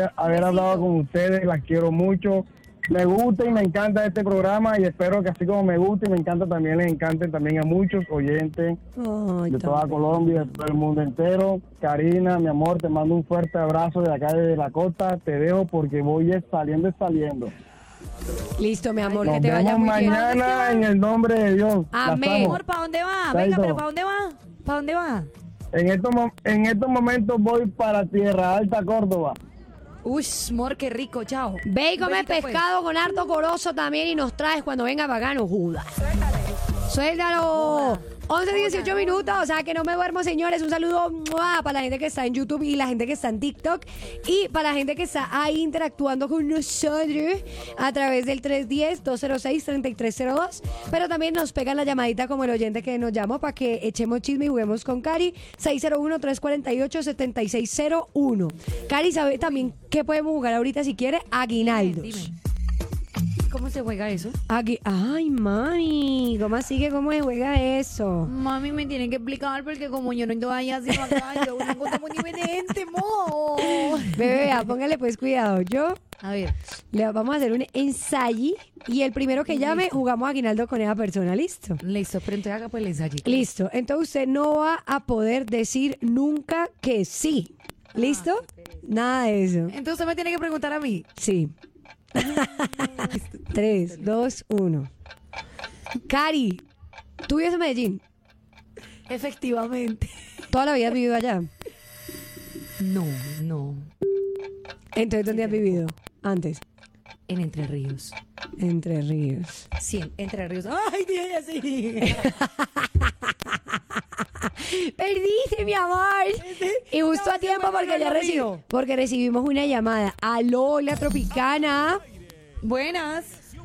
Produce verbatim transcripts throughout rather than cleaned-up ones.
haber hablado con ustedes, las quiero mucho. Me gusta y me encanta este programa y espero que así como me gusta y me encanta, también les encante también a muchos oyentes Ay, de toda tan Colombia, de todo el mundo entero. Karina, mi amor, te mando un fuerte abrazo de acá de la costa. Te dejo porque voy es saliendo y saliendo. Listo, mi amor, Nos que te vaya vemos muy bien. mañana en el nombre de Dios. Las Amén. amo. Amor, ¿para dónde va? Chaito. Venga, pero ¿para dónde va? ¿Para dónde va? En estos, mo- en estos momentos voy para Tierra Alta, Córdoba. Uy, amor, qué rico, chao. Ve y Un come besito, pues. pescado con harto corozo también y nos traes cuando venga Pagano Judas. Suéltalo. once, dieciocho minutos, o sea que no me duermo, señores. Un saludo ¡mua! Para la gente que está en YouTube y la gente que está en TikTok. Y para la gente que está ahí interactuando con nosotros a través del tres uno cero, dos cero seis, tres tres cero dos. Pero también nos pegan la llamadita como el oyente que nos llamó para que echemos chisme y juguemos con Cari. seis cero uno, tres cuatro ocho, siete seis cero uno. Cari, ¿sabe también qué podemos jugar ahorita si quiere? Aguinaldos. Dime. ¿Cómo se juega eso? Agui- Ay, mami, ¿cómo así que cómo se juega eso? Mami, me tienen que explicar porque como yo no estoy así acá, yo no encontramos ni gente, mo. Bebé, vea, póngale pues cuidado. Yo A ver, le vamos a hacer un ensayo y el primero que llame jugamos a Aguinaldo con esa persona, ¿listo? listo, pero entonces haga pues el ensayo. Listo, entonces usted no va a poder decir nunca que sí. ¿Listo? Nada de eso. Entonces usted me tiene que preguntar a mí. Sí. Tres, dos, uno. Cari, ¿tú vives en Medellín? Efectivamente. ¿Toda la vida has vivido allá? No, no. Entonces, ¿dónde has vivido antes? En Entre Ríos. Entre Ríos. Sí, en Entre Ríos. ¡Ay, Dios, así! Perdiste, mi amor. Y justo No, a tiempo no, no, porque no, ya no, reci- mío. porque recibimos una llamada. Aló, la Tropicana. Buenas.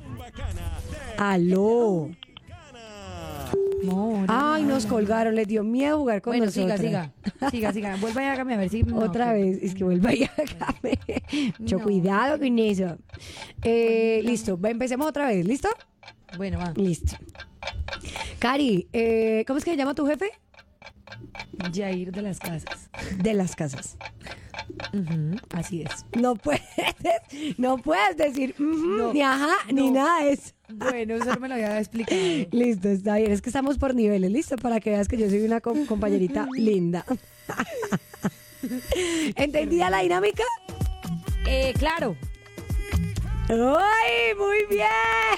Aló. Amor. Ay, nos colgaron. Les dio miedo jugar con Bueno, nosotros. siga, siga. Siga, siga. Vuelva y hágame a ver si... no, Otra que- vez. Es que vuelva y hágame. Mucho No. cuidado con eso. Eh, listo. Va, empecemos otra vez. ¿Listo? Bueno, va. Listo. Cari, eh, ¿cómo es que se llama tu jefe? Jair de las Casas. De las casas. Ujú, así es. No puedes, no puedes decir ujú, No, ni ajá, ni no. nada de eso. Bueno, eso no me lo había explicado. Listo, está bien. Es que estamos por niveles, listo, para que veas que yo soy una com- compañerita linda. ¿Entendida la dinámica? Eh, claro. ¡Ay, muy bien!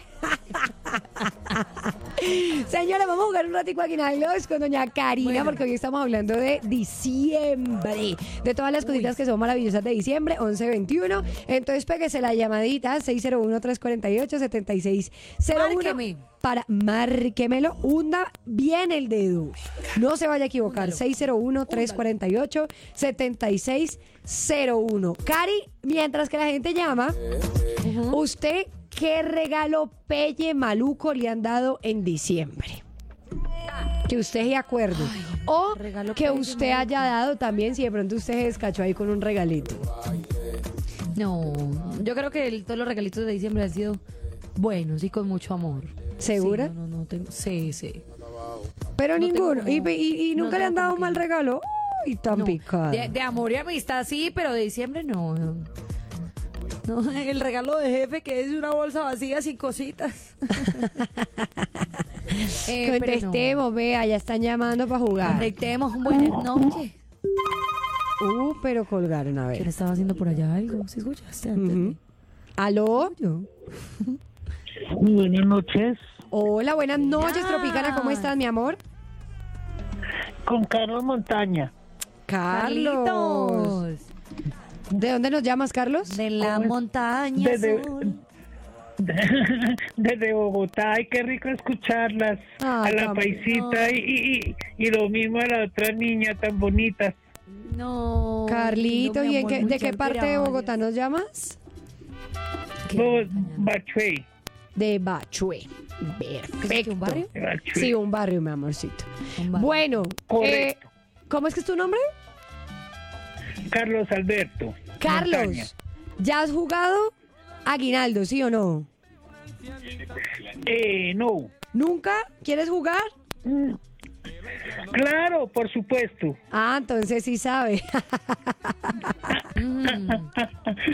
Señores, vamos a jugar un ratico aquí en Aguinaldos con doña Karina, Bueno. porque hoy estamos hablando de diciembre, de todas las cositas que son maravillosas de diciembre, once veintiuno. Entonces, péguese la llamadita seis cero uno, tres cuatro ocho, siete seis cero uno. Márqueme. Para márquemelo, hunda bien el dedo. No se vaya a equivocar. Húndalo. seis cero uno, tres cuatro ocho, siete seis cero uno. Cari, mientras que la gente llama, ¿usted qué regalo pelle maluco le han dado en diciembre? Que usted se acuerde. O regalo que pelle usted haya dado también, si de pronto usted se descachó ahí con un regalito. No, yo creo que el- todos los regalitos de diciembre han sido buenos y con mucho amor. ¿Segura? Sí, no, no, no tengo, sí, sí. Pero No tengo ninguno. como- y, y- y no nunca le han tengo dado como un que- mal regalo. Y tan No, picado. de, de amor y amistad sí, pero de diciembre no. No, No, el regalo de jefe que es una bolsa vacía sin cositas. eh, pero no. Contestemos, vea, ya están llamando para jugar. Conectemos, buenas noches. Uh, pero colgaron, a ¿Quién ver. estaba haciendo por allá algo? ¿Sí escuchaste? Ujú. ¿Aló? Buenas noches, Hola, buenas noches, Ya. Tropicana. ¿Cómo estás, mi amor? con Carlos Montaña. Carlos. Carlitos, ¿De dónde nos llamas, Carlos? de la montaña Desde, azul. desde Bogotá, ay, qué rico escucharlas. Ay, a la tan- paisita y, y, y lo mismo a la otra niña tan bonita. No. Carlito, no, mi ¿y en amor, qué- de muchas qué parte de gracias. Bogotá nos llamas? ¿Qué Bo- montaña? Bachuey. De Bachué. ¿Qué es Perfecto. un barrio? de Bachuey. Sí, un barrio, mi amorcito. Un barrio. Bueno, Correcto. eh, ¿cómo es que es tu nombre? Carlos Alberto. Carlos, Montaña. ¿ya has jugado Aguinaldo, sí o no? Eh, no. ¿Nunca? ¿Quieres jugar? Mm. Claro, por supuesto. Ah, entonces sí sabe. Mm.